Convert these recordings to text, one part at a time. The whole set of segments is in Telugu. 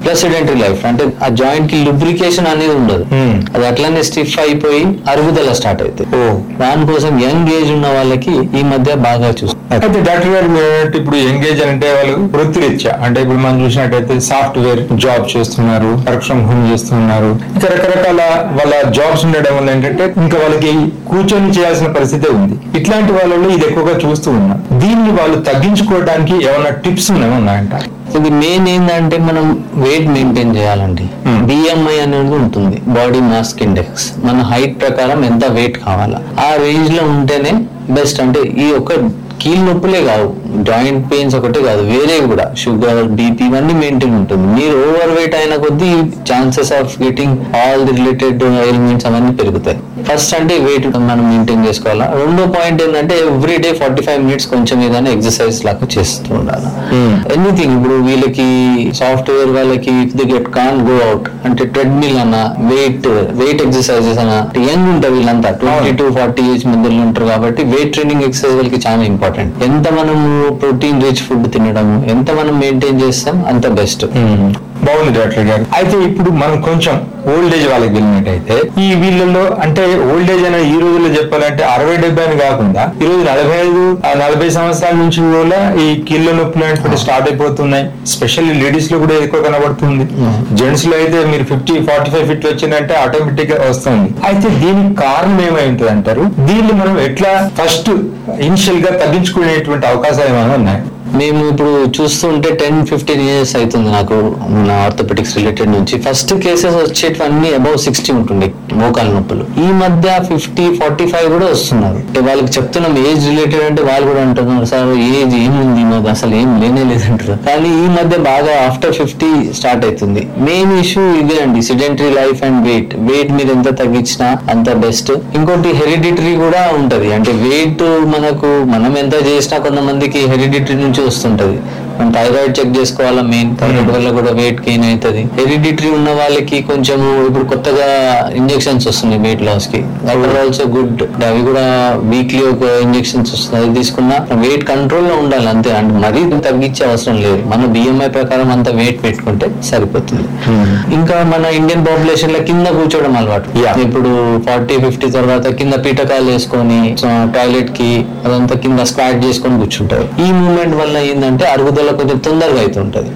ప్లస్ సెడెంటరీ లైఫ్ అంటే ఆ జాయింట్ కి లుబ్రికేషన్ అనేది ఉండదు, అది అట్లనే స్టిఫ్ అయిపోయి అరుగుదల స్టార్ట్ అవుతుంది. దానికోసం యంగ్ ఏజ్ ఉన్న వాళ్ళకి ఈ మధ్య బాగా చూస్తారు. అయితే డాక్టర్ గారు ఇప్పుడు యంగ్ ఏజ్ అంటే వాళ్ళు వృత్తిరీత్యా అంటే ఇప్పుడు మనం చూసినట్టయితే సాఫ్ట్వేర్ జాబ్ చేస్తున్నారు, వర్క్ ఫ్రమ్ హోమ్ చేస్తున్నారు, ఇంకా రకరకాల వాళ్ళ జాబ్స్ ఉండడం వల్ల ఏంటంటే ఇంకా వాళ్ళకి కూర్చొని చేయాల్సిన పరిస్థితి ఉంది. ఇట్లాంటి వాళ్ళలో ఇది ఎక్కువగా చూస్తూ ఉన్నాం. దీన్ని వాళ్ళు తగ్గించుకోవడానికి ఏమైనా టిప్స్ ఉన్నాయంట? ఇది మెయిన్ ఏంటంటే మనం వెయిట్ మెయింటైన్ చేయాలండి. బిఎంఐ అనేది ఉంటుంది, బాడీ మాస్ ఇండెక్స్. మన హైట్ ప్రకారం ఎంత వెయిట్ కావాలా ఆ రేంజ్ లో ఉంటేనే బెస్ట్. అంటే ఈ ఒక కీళ్ళ నొప్పులే కాదు, జాయింట్ పెయిన్స్ ఒకటే కాదు, వేరే కూడా షుగర్, బీపీ ఇవన్నీ మెయింటైన్ ఉంటుంది. మీరు ఓవర్ వెయిట్ అయిన కొద్దీ chances of getting all the related elements అవన్నీ పెరుగుతాయి. ఫస్ట్ అంటే వెయిట్ మనం మెయింటైన్ చేసుకోవాలా. రెండో పాయింట్ ఏంటంటే ఎవ్రీ డే 45 minutes కొంచెం ఏదైనా ఎక్సర్సైజ్ లాగా చేస్తూ ఉండాలి. ఎనీథింగ్ ఇప్పుడు వీళ్ళకి సాఫ్ట్వేర్ వాళ్ళకి if the get can go out అంటే ట్రెడ్మిల్ అన్న, వెయిట్ ఎక్సర్సైజెస్ అన్న, యంగ్ ఉంటారు వీళ్ళంతా 20 to 40 ఏజ్ మధ్యలో ఉంటారు కాబట్టి వెయిట్ ట్రైనింగ్ ఎక్సర్సైజ్ వాళ్ళకి చాలా ఇంపార్టెంట్. ఎంత మనము ప్రోటీన్ రిచ్ ఫుడ్ తినడం ఎంత మనం మెయింటైన్ చేస్తాం అంత బెస్ట్. బాగుంది డాక్టర్ గారు. అయితే ఇప్పుడు మనం కొంచెం ఓల్డ్ ఏజ్ వాళ్ళకి వెళ్ళినట్టయితే ఈ వీళ్ళలో అంటే ఓల్డ్ ఏజ్ అనేది ఈ రోజుల్లో చెప్పాలంటే 60-70 అని కాకుండా ఈ రోజు 45-40 సంవత్సరాల నుంచి కూడా ఈ కీళ్ళ నొప్పులు అనేటువంటి స్టార్ట్ అయిపోతున్నాయి. స్పెషల్లీ లేడీస్ లో కూడా ఎక్కువ కనబడుతుంది. జెంట్స్ లో అయితే మీరు 50-45 ఫీట్లు వచ్చిందంటే ఆటోమేటిక్ గా వస్తుంది. అయితే దీనికి కారణం ఏమై ఉంటుంది అంటారు? దీన్ని మనం ఎట్లా ఫస్ట్ ఇనిషియల్ గా తగ్గించుకునేటువంటి అవకాశాలు ఏమైనా ఉన్నాయి? మేము ఇప్పుడు చూస్తుంటే 10-15 years అవుతుంది నాకు నా ఆర్థోపెటిక్స్ రిలేటెడ్ నుంచి. ఫస్ట్ కేసెస్ వచ్చేటివన్నీ అబౌవ్ 60 ఉంటుండే మోకాలు నొప్పులు. ఈ మధ్య 50-45 కూడా వస్తున్నారు. అంటే వాళ్ళకి చెప్తున్నాం ఏజ్ రిలేటెడ్ అంటే వాళ్ళు కూడా అంటున్నారు సార్ ఏజ్ ఏముంది మాకు అసలు ఏం లేనే లేదంటారు. కానీ ఈ మధ్య బాగా ఆఫ్టర్ 50 స్టార్ట్ అవుతుంది. మెయిన్ ఇష్యూ ఇదే అండి, సెడెంటరీ లైఫ్ అండ్ వెయిట్ మీరు ఎంత తగ్గించినా అంత బెస్ట్. ఇంకోటి హెరిడిటరీ కూడా ఉంటది. అంటే వెయిట్ మనం ఎంత చేసినా కొంతమందికి హెరిడిటరీ నుంచి వస్తుంటది. మనం థైరాయిడ్ చెక్ చేసుకోవాలా, మెయిన్ థైరాయిడ్ వల్ల కూడా వెయిట్ గెయిన్ అవుతుంది. హెరిడిటరీ ఉన్న వాళ్ళకి కొంచెము ఇప్పుడు కొత్తగా ఇంజెక్షన్స్ వస్తున్నాయి వెయిట్ లాస్ కి, దట్ ఆర్ ఆల్సో గుడ్. అవి కూడా వీక్లీ ఒక ఇంజెక్షన్స్ వస్తుంది, అది తీసుకున్నా వెయిట్ కంట్రోల్ లో ఉండాలి అంతే. అంటే మరీ తగ్గించే అవసరం లేదు, మన బిఎంఐ ప్రకారం అంత వెయిట్ పెట్టుకుంటే సరిపోతుంది. ఇంకా మన ఇండియన్ పాపులేషన్ లో కింద కూర్చోవడం అలవాటు. ఇప్పుడు 40-50 తర్వాత కింద పీటకాలు వేసుకొని టాయిలెట్ కి అదంతా కింద స్క్వాట్ చేసుకొని కూర్చుంటారు. ఈ మూవ్మెంట్ వల్ల ఏంటంటే అరుగుదల కొంచెం తొందరగా అవుతుంటది.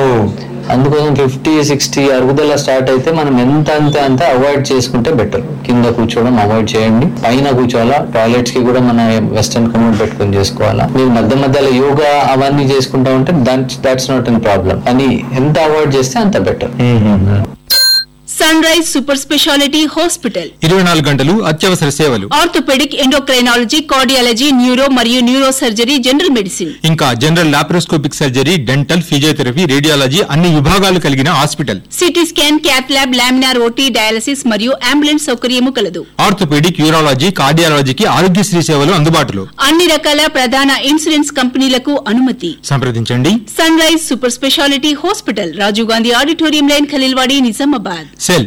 అందుకోసం 50-60 అరుగుదల స్టార్ట్ అయితే మనం అంత అవాయిడ్ చేసుకుంటే బెటర్. కింద కూర్చోవడం అవాయిడ్ చేయండి, పైన కూర్చోవాలా. టాయిలెట్స్ కి కూడా మన వెస్టర్న్ కమోడ్ పెట్టుకొని చేసుకోవాలా. మీరు మధ్యలో యోగా అవన్నీ చేసుకుంటా ఉంటే దాట్స్ నాట్ ఎన్ ప్రాబ్లం. కానీ ఎంత అవాయిడ్ చేస్తే అంత better. Sun rise super speciality hospital 24 గంటలు అత్యవసర సేవలు, ఆర్థోపెడిక్, ఎండోక్రైనాలజీ, కార్డియాలజీ, న్యూరో మరియు న్యూరో సర్జరీ, జనరల్ మెడిసిన్, ఇంకా general laparoscopic surgery, dental, physiotherapy, radiology అన్ని విభాగాలు కలిగిన hospital. CT scan, cath lab, laminar OT, dialysis మరియు అంబులెన్స్ సౌకర్యము కలదు. ఆర్థోపెడిక్, యూరాలజీ, కార్డియాలజీకి ఆరోగ్యశ్రీ సేవలు అందుబాటులో. అన్ని రకాల ప్రధాన ఇన్సూరెన్స్ కంపెనీలకు అనుమతి. సంప్రదించండి sun rise super speciality hospital, Rajiv Gandhi auditorium line, Khaleelwadi, Nizamabad. Cell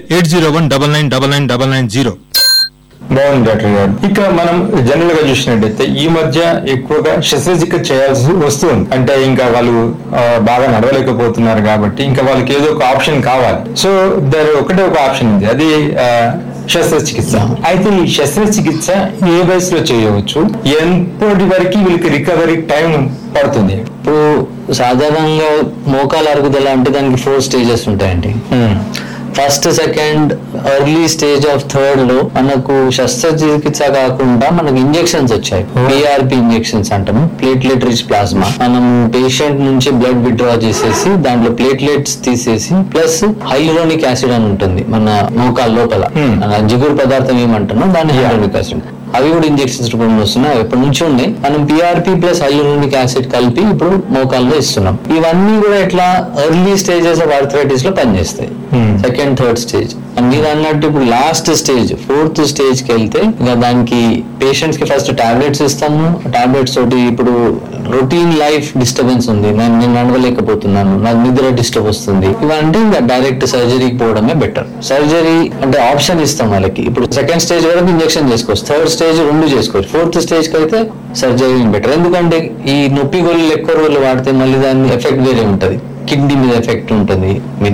8019999990. బాగుంది డాక్టర్ గారు. ఇక మనం జనరల్ గా చూసినట్టయితే ఈ మధ్య ఎక్కువగా శస్త్రచికిత్స చేయాల్సి వస్తుంది. అంటే ఇంకా వాళ్ళు బాగా నడవలేకపోతున్నారు కాబట్టి ఇంకా వాళ్ళకి ఏదో ఒక ఆప్షన్ కావాలి. సో ఒకటే ఒక ఆప్షన్ ఉంది, అది శస్త్రచికిత్స. అయితే ఈ శస్త్రచికిత్స ఏ వయసులో చేయవచ్చు, ఎంతటి వరకు వీళ్ళకి రికవరీ టైం పడుతుంది? ఇప్పుడు సాధారణంగా మోకాల అరుగుదల అంటే దానికి 4 stages ఉంటాయండి. First, second, early stage of third లో మనకు శస్త్రచికిత్స కాకుండా మనకు ఇంజెక్షన్స్ వచ్చాయి. పిఆర్పి ఇంజెక్షన్స్ అంటాము, ప్లేట్లెట్ రిచ్ ప్లాస్మా. మనం పేషెంట్ నుంచి బ్లడ్ విత్డ్రా చేసేసి దాంట్లో ప్లేట్లెట్స్ తీసేసి ప్లస్ హైలూరోనిక్ యాసిడ్ అని ఉంటుంది మన మోకాల లోపల, జిగురు పదార్థం ఏమంటామో దాన్ని హైలూరోనిక్ యాసిడ్. అవి కూడా ఇంజెక్షన్స్ రూపంలో వస్తున్నాయి, ఎప్పటి నుంచి ఉన్నాయి. మనం పిఆర్పి ప్లస్ హైలూరోనిక్ యాసిడ్ కలిపి ఇప్పుడు మోకాల్లో ఇస్తున్నాం. ఇవన్నీ కూడా ఎట్లా ఎర్లీ స్టేజెస్ ఆఫ్ ఆర్థరైటిస్ లో పనిచేస్తాయి. సెకండ్, థర్డ్ స్టేజ్ మీరు అన్నట్టు ఇప్పుడు లాస్ట్ స్టేజ్ 4th స్టేజ్ కి వెళ్తే ఇంకా దానికి పేషెంట్స్ కి ఫస్ట్ టాబ్లెట్స్ ఇస్తాము. టాబ్లెట్స్ తోటి ఇప్పుడు రొటీన్ లైఫ్ డిస్టర్బెన్స్ ఉంది, నేను నడవలేకపోతున్నాను, నాకు నిద్ర డిస్టర్బ్ వస్తుంది, ఇవంటే ఇంకా డైరెక్ట్ సర్జరీకి పోవడమే బెటర్. సర్జరీ అంటే ఆప్షన్ ఇస్తాం వాళ్ళకి. ఇప్పుడు సెకండ్ స్టేజ్ వరకు ఇంజెక్షన్ చేసుకోవచ్చు, థర్డ్ స్టేజ్ 2 చేసుకోవచ్చు, 4th స్టేజ్ కి అయితే సర్జరీ బెటర్. ఎందుకంటే ఈ నొప్పి గోళీలు ఎక్కువ రోజులు వాడితే మళ్ళీ దాని ఎఫెక్ట్ వేరే ఉంటది, కిడ్నీ మీద ఎఫెక్ట్ ఉంటుంది.